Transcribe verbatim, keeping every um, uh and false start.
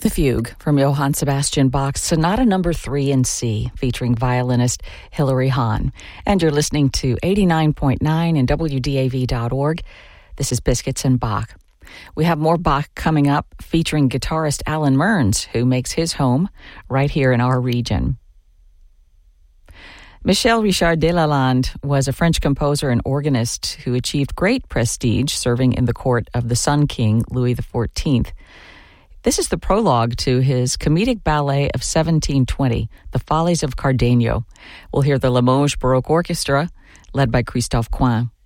The Fugue from Johann Sebastian Bach's Sonata Number three in C, featuring violinist Hilary Hahn. And you're listening to eighty-nine point nine and W D A V dot org. This is Biscuits and Bach. We have more Bach coming up, featuring guitarist Alan Mearns, who makes his home right here in our region. Michel Richard Delalande was a French composer and organist who achieved great prestige serving in the court of the Sun King, Louis the fourteenth. This is the prologue to his comedic ballet of seventeen twenty, The Follies of Cardenio. We'll hear the Limoges Baroque Orchestra, led by Christophe Coin.